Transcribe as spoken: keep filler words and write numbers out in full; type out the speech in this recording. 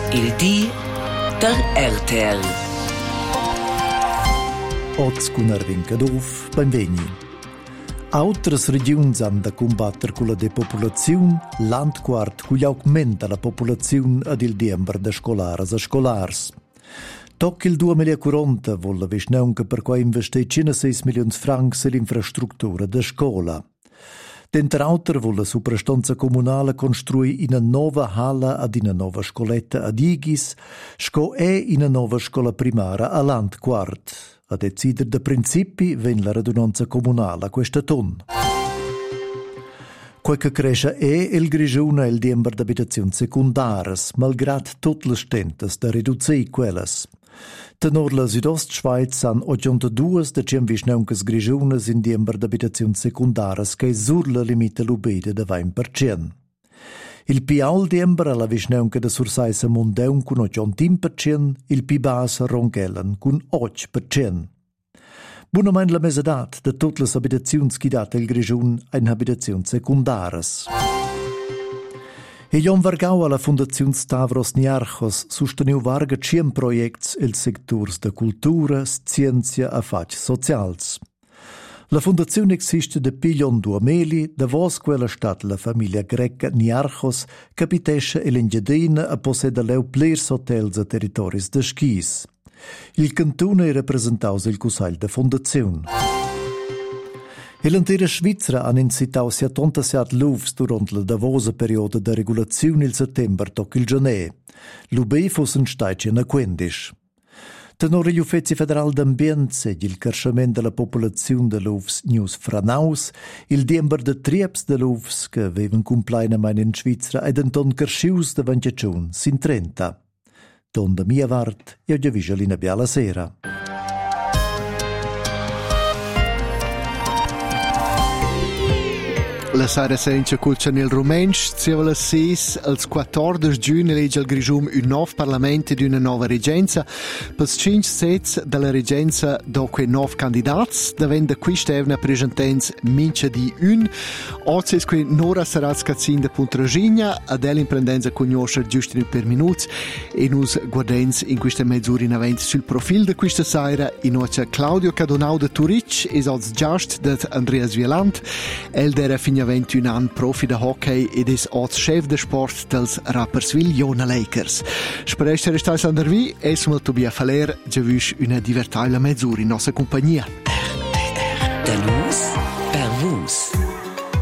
Il di der R T L. Oz con Erwin Cadov, benvegni. Altres regions han da combattere con la depopolazione, l'ant quart cui aumenta la popolazione ad il diember de scolares a scolars. Toc il duemilaquaranta volla visneunca per qua investei cinquecentasei milioni francs all'infrastruttura de scola. Denter auter volla suprastanza comunale costruì una nuova halla ad una nuova scoletta ad Igis, sco è una nuova scola primaria a l'ant quart. A decidere da principi ven la radunanza comunale a questa ton. Quel che cresce è il grigione e il diember d'abitazioni secondares, malgrado tutte le stentes da ridurre quelles. Tenor la Südostschweiz han ottantadue da cem visneuncas grigiones in diember d'abitazioni secondares che sur la limite l'ubede da venti per cento. Il più alto diember alla visneunca da Sursaisa Mondeun con ottantuno per cento, il più basso Ronchellen con otto per cento. Buonamente la mesedat de tutte le abitazioni che date il grigion in abitazioni secondares. E Jon Vargau alla Fondazione Stavros Niarchos sosteniu varga cien projects il sectors de cultura, scienza e fac socials. La fondazione esiste da piglion duemili, da vos quella stat la famiglia greca Niarchos capitesce e l'Engiadina a posseda leu plers hotels a territoris de skis. Il cantone rappresentaus il Consiglio da fondazione. E l'intera Svizzera han incitau settantasette luvs durant la davosa perioda da regulazione il settember toc il gianer. L'U B fossen staitien a quindici. Tenore gli uffizi federali d'ambiente ed il crescimento della popolazione de luvs news franaus, il diember de trieps de luvs che veven compleinamein in Svizzera ed enton crescius de ventiaciun sin trenta. Don da mia vart e oggi vigialina biala sera. La sera senza culcia nel Rumensch, zevela seis, als quattordici giugno legge al Grigium un nuovo Parlamento ed una nuova regenza. Per cinque sets della regenza dopo nove candidati, davvero qui stevna presentenza mince di un. Oggi è qui Nora Saraz-Cazzin da Puntragigna, ad l'impredenza conoscere giusto per minuti e nos guardiamo in questa mezz'ora in avanti sul profilo di questa sera. In oggi Claudio Cadonau da Turic e als giast da Andreas Wieland, el dera fine ventuno anni profi da hockey ed es als chef de sport dels Rapperswil Jona Lakers. Sprecher ist als andervi e sumel Tobias Faller, già vus una divertile mezz'ora in nostra compagnia. Der Luz